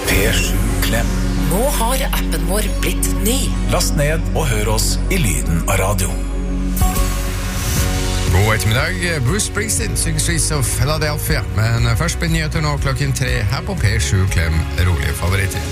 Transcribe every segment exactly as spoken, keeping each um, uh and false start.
P sju Klem. Nå har appen vår blitt ny. Last ned og hør oss i lyden av radio. God ettermiddag. Bruce Springsteen synger Streets of Philadelphia. Men først blir nyheter nå klokken tre her på P sju Klem, rolige favoritter.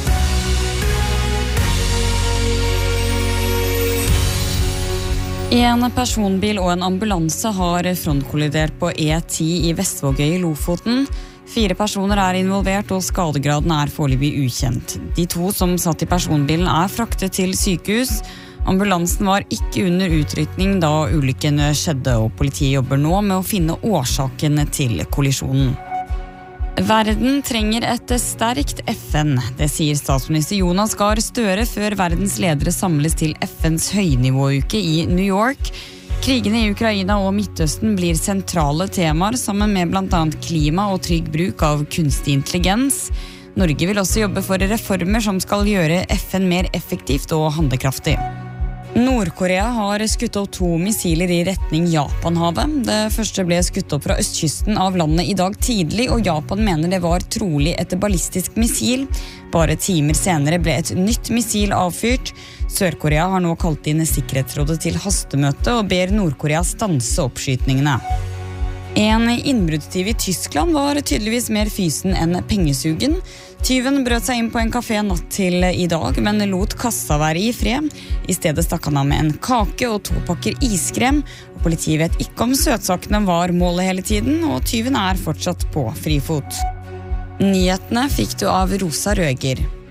En personbil og en ambulanse har frontkollidert på E ti i Vestvågøy i Lofoten. Fire personer er involvert, og skadegraden er foreløpig ukjent. De to som satt i personbilen er fraktet til sykehus. Ambulansen var ikke under utrykning da ulykken skjedde, og politiet jobber nå med å finne årsaken til kollisjonen. Verden trenger et sterkt F N, det sier statsminister Jonas Gahr Støre før verdens ledere samles til F N's høynivåuke i New York. Krigene i Ukraina og Midtøsten blir sentrale temaer sammen med blant annet klima og trygg bruk av kunstig intelligens. Norge vil også jobbe for reformer som skal gjøre F N mer effektivt og handlekraftig. Nord-Korea har skutt opp to missiler i retning Japanhavet. Det første ble skutt opp fra østkysten av landet i dag tidlig, og Japan mener det var trolig et ballistisk missil. Bare timer senere ble et nytt missil avfyrt. Sør-Korea har nå kalt inn Sikkerhetsrådet til hastemøte og ber Nord-Korea stanse oppskytningene. En innbruddstyv i Tyskland var tydeligvis mer fysen enn pengesugen. Tyven brøt seg inn på en kafé natt til i dag, men lot kassa være i fred. I stedet stakk han av med en kake og to pakker iskrem. Og politiet vet ikke om søtsakene var målet hele tiden, og tyven er fortsatt på frifot. Nyhetene fikk du av Rosa Røger.